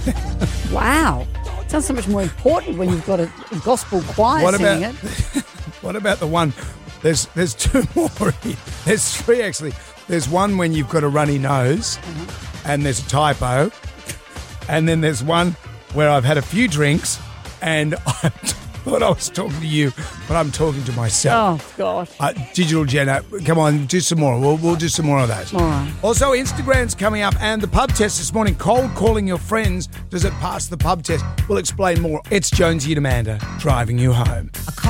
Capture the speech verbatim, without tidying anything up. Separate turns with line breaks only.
Wow. Sounds so much more important when you've got a gospel choir
What
singing
about,
it.
what about the one? There's there's two more. Here. There's three actually. There's one when you've got a runny nose,
Mm-hmm.
and there's a typo, and then there's one where I've had a few drinks, and I thought I was talking to you, but I'm talking to myself.
Oh, God.
Uh, Digital Jenna, come on, do some more. We'll, we'll do some more of those.
All right.
Also, Instagram's coming up, and the pub test this morning. Cold calling your friends. Does it pass the pub test? We'll explain more. It's Jonesy and Amanda driving you home.